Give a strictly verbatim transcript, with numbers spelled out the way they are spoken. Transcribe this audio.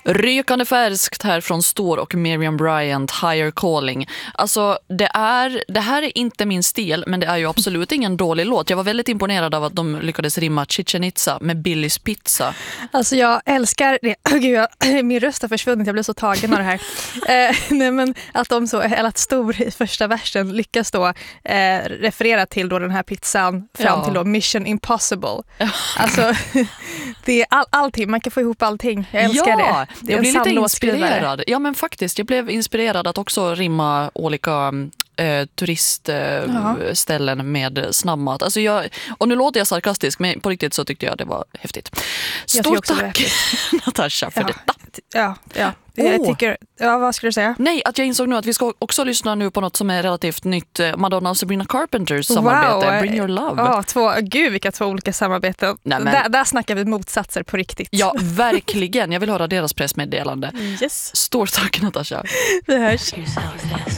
Rykande färskt här från Store och Miriam Bryant, Higher Calling. Alltså, det, är, det här är inte min stil, men det är ju absolut ingen dålig låt. Jag var väldigt imponerad av att de lyckades rimma Chichen Itza med Billys Pizza. Alltså, jag älskar det. Oh, gud, jag, min röst har försvunnit, jag blir så tagen av det här. eh, nej, men att de så, eller att Store i första versen lyckas då eh, referera till då den här pizzan fram Ja. till då Mission Impossible. Alltså, det är all, allting, man kan få ihop allting. Jag älskar ja, det. Det är jag en blev lite sandlåtskrivare. inspirerad. Ja, men faktiskt, jag blev inspirerad att också rimma olika eh, turistställen eh, med snabbmat. Alltså jag, och nu låter jag sarkastisk, men på riktigt så tyckte jag det var häftigt. Stort tack, Natasha, för ja. detta. Ja, ja. Oh. Jag tycker, ja, vad skulle du säga? Nej, att jag insåg nu att vi ska också lyssna nu på något som är relativt nytt. Madonna och Sabrina Carpenters samarbete, wow. Bring Your Love. Ja, två, gud vilka två olika samarbeten. Nej, men... där, där snackar vi motsatser på riktigt. Ja, verkligen. Jag vill höra deras pressmeddelande. Yes. Stort tack, Natasha. Vi hörs.